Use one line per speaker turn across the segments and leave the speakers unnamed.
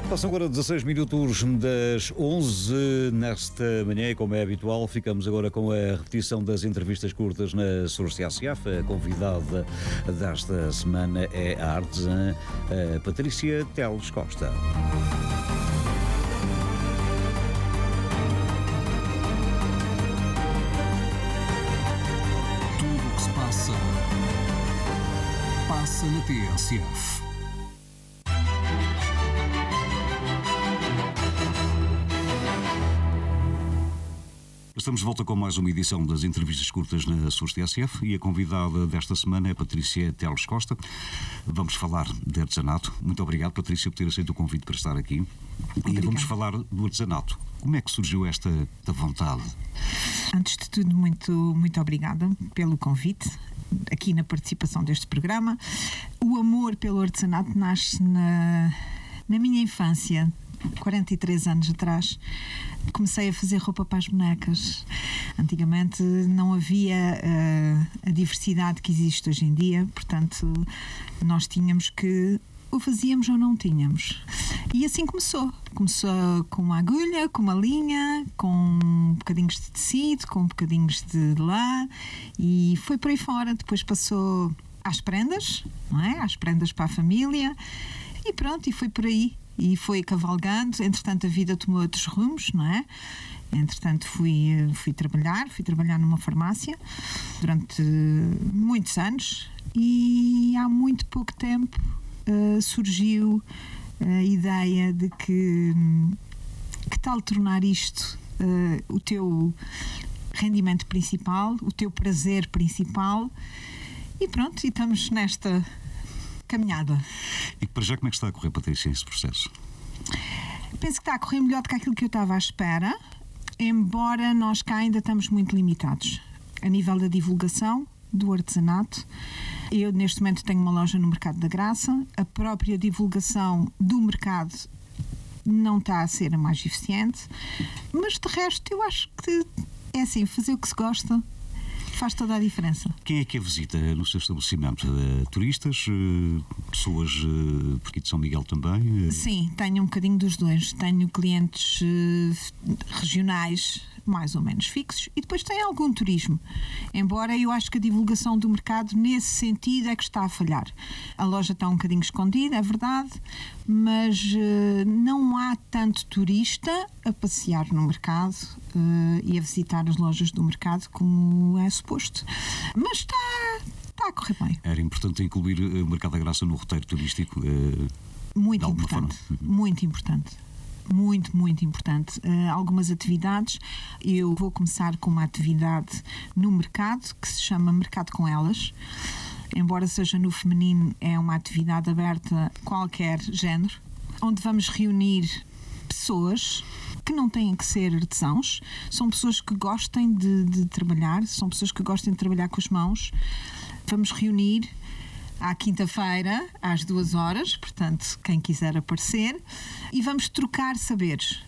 Passam agora 16 minutos das 11 nesta manhã e, como é habitual, ficamos agora com a repetição das entrevistas curtas na Source TSF. A convidada desta semana é a artesã Patrícia Teles Costa.
Tudo o que se passa na TSF. Estamos de volta com mais uma edição das entrevistas curtas na Source TSF e a convidada desta semana é Patrícia Teles Costa. Vamos falar de artesanato. Muito obrigado, Patrícia, por ter aceito o convite para estar aqui. Obrigada. E vamos falar do artesanato. Como é que surgiu esta vontade?
Antes de tudo, muito obrigada pelo convite aqui na participação deste programa. O amor pelo artesanato nasce na minha infância. 43 anos atrás comecei a fazer roupa para as bonecas. Antigamente não havia a diversidade que existe hoje em dia, portanto nós tínhamos que ou fazíamos ou não tínhamos. E assim começou com uma agulha, com uma linha, com bocadinhos de tecido, com bocadinhos de lã, e foi por aí fora. Depois passou às prendas, não é? Às prendas para a família, e pronto, e foi por aí. E foi cavalgando. Entretanto a vida tomou outros rumos, não é? Entretanto fui trabalhar numa farmácia durante muitos anos, e há muito pouco tempo surgiu a ideia de que tal tornar isto o teu rendimento principal, o teu prazer principal, e pronto, e estamos nesta caminhada.
E para já, como é que está a correr, Patrícia, esse processo?
Penso que está a correr melhor do que aquilo que eu estava à espera, embora nós cá ainda estamos muito limitados a nível da divulgação do artesanato. Eu neste momento tenho uma loja no Mercado da Graça, a própria divulgação do mercado não está a ser a mais eficiente, mas de resto eu acho que é assim, fazer o que se gosta faz toda a diferença.
Quem é que a visita no seu estabelecimento? Turistas? Pessoas aqui de São Miguel também?
Sim, tenho um bocadinho dos dois. Tenho clientes regionais mais ou menos fixos, e depois tem algum turismo, embora eu acho que a divulgação do mercado nesse sentido é que está a falhar. A loja está um bocadinho escondida, é verdade, mas não há tanto turista a passear no mercado e a visitar as lojas do mercado como é suposto, mas está a correr bem.
Era importante incluir o Mercado da Graça no roteiro turístico?
Muito importante, muito importante. Muito importante. Algumas atividades. Eu vou começar com uma atividade no mercado que se chama Mercado com Elas. Embora seja no feminino, é uma atividade aberta a qualquer género, onde vamos reunir pessoas que não têm que ser artesãos, são pessoas que gostem de trabalhar, são pessoas que gostem de trabalhar com as mãos. Vamos reunir à quinta-feira, às 2h, portanto, quem quiser aparecer, e vamos trocar saberes.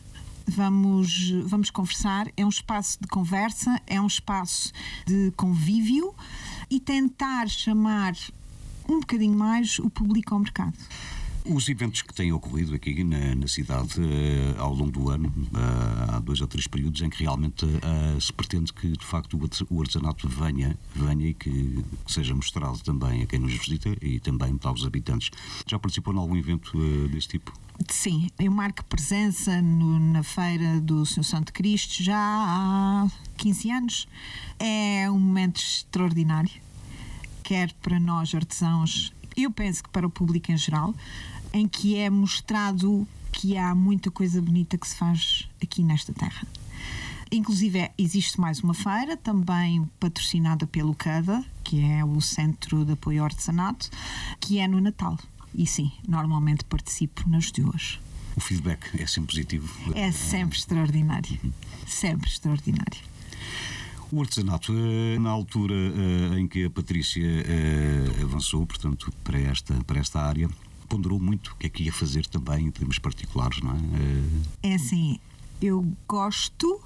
Vamos conversar, é um espaço de conversa, é um espaço de convívio e tentar chamar um bocadinho mais o público ao mercado.
Os eventos que têm ocorrido aqui na cidade ao longo do ano, há 2 ou 3 períodos em que realmente se pretende que de facto o artesanato venha e que seja mostrado também a quem nos visita e também aos habitantes. Já participou em algum evento desse tipo?
Sim, eu marco presença na Feira do Senhor Santo Cristo já há 15 anos. É um momento extraordinário, quer para nós artesãos, eu penso que para o público em geral, em que é mostrado que há muita coisa bonita que se faz aqui nesta terra. Inclusive existe mais uma feira, também patrocinada pelo CADA, que é o Centro de Apoio ao Artesanato, que é no Natal. E sim, normalmente participo nas duas.
O feedback é sempre positivo?
É sempre extraordinário. Sempre extraordinário.
O artesanato, na altura em que a Patrícia avançou, portanto, para esta área, ponderou muito o que é que ia fazer também em termos particulares, não é?
É assim, eu gosto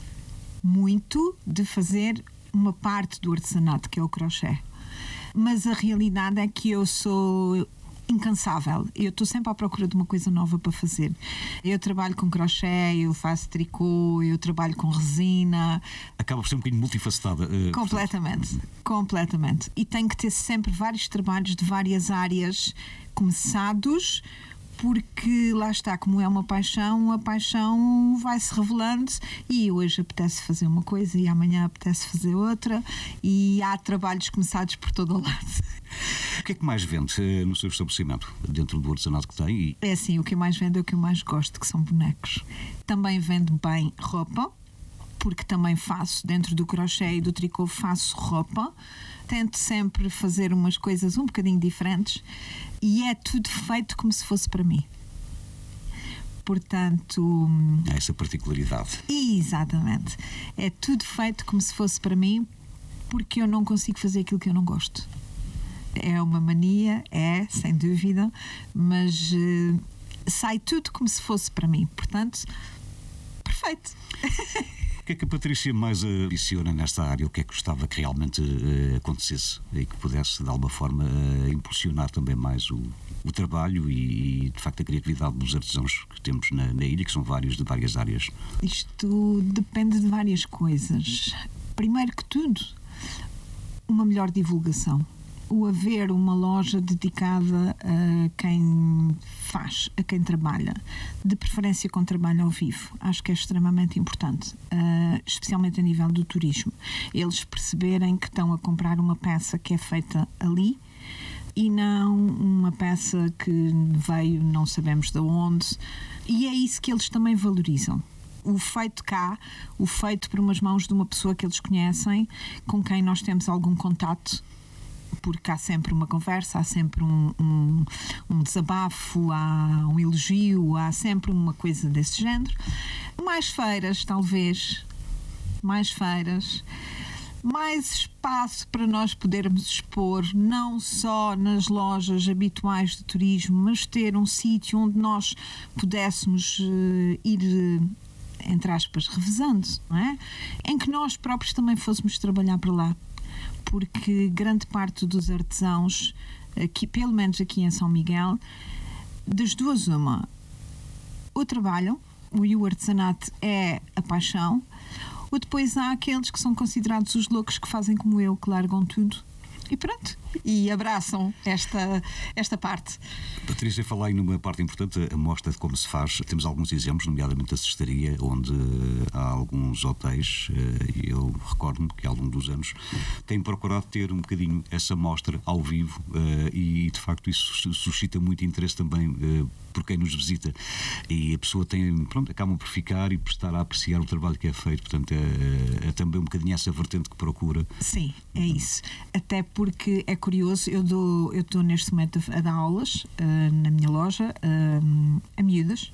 muito de fazer uma parte do artesanato, que é o crochê. Mas a realidade é que eu sou incansável. Eu estou sempre à procura de uma coisa nova para fazer. Eu trabalho com crochê, eu faço tricô, eu trabalho com resina.
Acaba por ser um bocadinho multifacetada.
Completamente. E tenho que ter sempre vários trabalhos de várias áreas começados, porque lá está, como é uma paixão, a paixão vai-se revelando e hoje apetece fazer uma coisa e amanhã apetece fazer outra e há trabalhos começados por todo o lado.
O que é que mais vende no seu estabelecimento, dentro do artesanato que tem?
É assim, o que eu mais vendo é o que eu mais gosto, que são bonecos. Também vendo bem roupa, porque também faço, dentro do crochê e do tricô, faço roupa. Tento sempre fazer umas coisas um bocadinho diferentes e é tudo feito como se fosse para mim. Portanto...
Há essa particularidade.
Exatamente. É tudo feito como se fosse para mim, porque eu não consigo fazer aquilo que eu não gosto. É uma mania, sem dúvida, mas sai tudo como se fosse para mim. Portanto, perfeito.
O que é que a Patrícia mais adiciona nesta área? O que é que gostava que realmente acontecesse e que pudesse, de alguma forma, impulsionar também mais o trabalho e, de facto, a criatividade dos artesãos que temos na ilha, que são vários, de várias áreas?
Isto depende de várias coisas. Primeiro que tudo, uma melhor divulgação. O haver uma loja dedicada a quem faz, a quem trabalha, de preferência com trabalho ao vivo, acho que é extremamente importante, especialmente a nível do turismo. Eles perceberem que estão a comprar uma peça que é feita ali e não uma peça que veio não sabemos de onde, e é isso que eles também valorizam. O feito cá, o feito por umas mãos de uma pessoa que eles conhecem, com quem nós temos algum contato, porque há sempre uma conversa, há sempre um desabafo, há um elogio, há sempre uma coisa desse género. Mais feiras, talvez. Mais feiras. Mais espaço para nós podermos expor, não só nas lojas habituais de turismo, mas ter um sítio onde nós pudéssemos ir, entre aspas, revezando, não é? Em que nós próprios também fôssemos trabalhar para lá. Porque grande parte dos artesãos, aqui, pelo menos aqui em São Miguel, das duas uma, ou trabalham, e o artesanato é a paixão, ou depois há aqueles que são considerados os loucos que fazem como eu, que largam tudo e pronto, e abraçam esta parte.
Patrícia, fala aí numa parte importante, a mostra de como se faz. Temos alguns exemplos, nomeadamente a cestaria, onde há alguns hotéis, e eu recordo-me que ao longo dos anos têm procurado ter um bocadinho essa mostra ao vivo, e de facto isso suscita muito interesse também por quem nos visita, e a pessoa acaba por ficar e por estar a apreciar o trabalho que é feito. Portanto, é também um bocadinho essa vertente que procura.
Sim, é isso. Até porque é curioso, eu estou neste momento a dar aulas na minha loja a miúdas.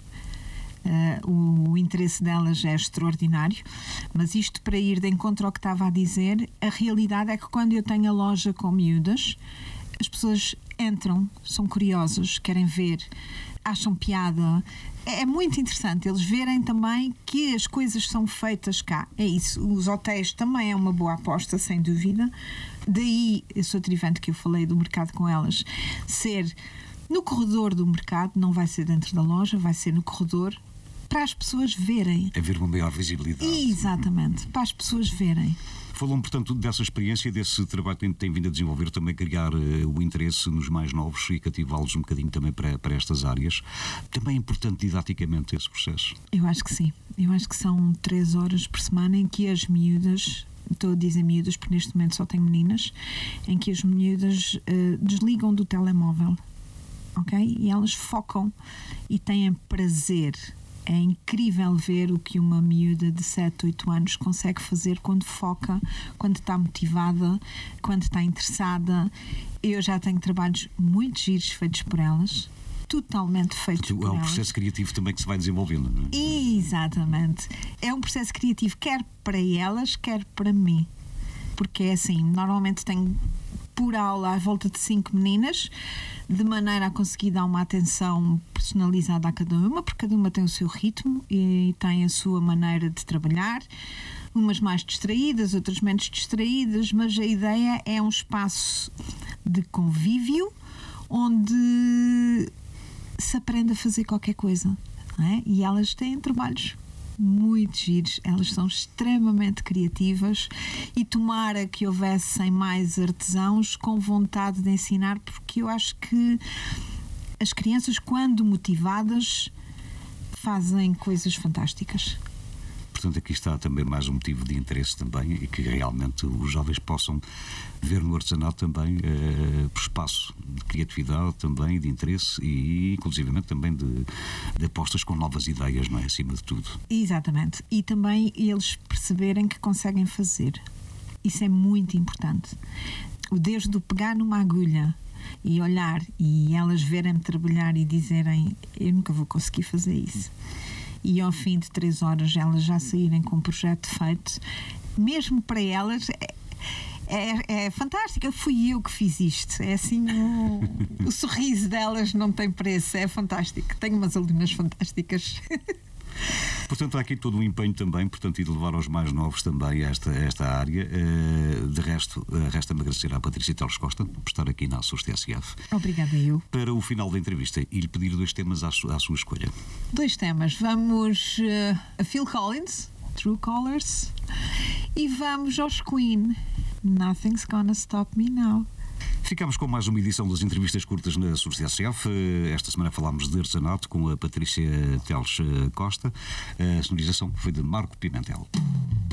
O interesse delas é extraordinário, mas isto para ir de encontro ao que estava a dizer, a realidade é que quando eu tenho a loja com miúdas, as pessoas entram, são curiosas, querem ver, acham piada. É muito interessante eles verem também que as coisas são feitas cá. É isso, os hotéis também é uma boa aposta, sem dúvida. Daí, esse outro evento que eu falei do mercado com elas, ser no corredor do mercado, não vai ser dentro da loja, vai ser no corredor, para as pessoas verem.
Haver uma maior visibilidade.
Exatamente, para as pessoas verem.
Falou-me, portanto, dessa experiência, desse trabalho que tem vindo a desenvolver, também criar o interesse nos mais novos e cativá-los um bocadinho também para estas áreas. Também é importante didaticamente esse processo?
Eu acho que sim. Eu acho que são 3 horas por semana em que as miúdas, estou a dizer miúdas porque neste momento só tenho meninas, em que as miúdas desligam do telemóvel, ok? E elas focam e têm prazer. É incrível ver o que uma miúda de 7, 8 anos consegue fazer quando foca, quando está motivada, quando está interessada. Eu já tenho trabalhos muito giros feitos por elas, totalmente feitos por elas.
É um processo criativo também que se vai desenvolvendo, não é?
Exatamente. É um processo criativo quer para elas, quer para mim. Porque é assim, normalmente tenho por aula à volta de 5 meninas, de maneira a conseguir dar uma atenção personalizada a cada uma, porque cada uma tem o seu ritmo e tem a sua maneira de trabalhar, umas mais distraídas, outras menos distraídas, mas a ideia é um espaço de convívio onde se aprende a fazer qualquer coisa, não é? E elas têm trabalhos muito giros, elas são extremamente criativas e tomara que houvessem mais artesãos com vontade de ensinar, porque eu acho que as crianças, quando motivadas, fazem coisas fantásticas.
Portanto, aqui está também mais um motivo de interesse também, e que realmente os jovens possam ver no artesanato também espaço de criatividade também, de interesse e inclusivamente também de apostas com novas ideias, não é? Acima de tudo.
Exatamente. E também eles perceberem que conseguem fazer. Isso é muito importante. Desde o pegar numa agulha e olhar e elas verem-me trabalhar e dizerem: eu nunca vou conseguir fazer isso. E ao fim de 3 horas elas já saírem com um projeto feito, mesmo para elas é fantástico. Fui eu que fiz isto. É assim, o sorriso delas não tem preço, é fantástico. Tenho umas alunas fantásticas.
Portanto, há aqui todo um empenho também, portanto, e de levar aos mais novos também esta área. De resto, resta-me agradecer à Patrícia Teles Costa por estar aqui na Açores TSF.
Obrigada eu.
Para o final da entrevista, e lhe pedir 2 temas à sua escolha.
2 temas. Vamos a Phil Collins, True Colors, e vamos aos Queen, Nothing's Gonna Stop Me Now.
Ficamos com mais uma edição das entrevistas curtas na Açores TSF. Esta semana falámos de artesanato com a Patrícia Teles Costa. A sonorização foi de Marco Pimentel.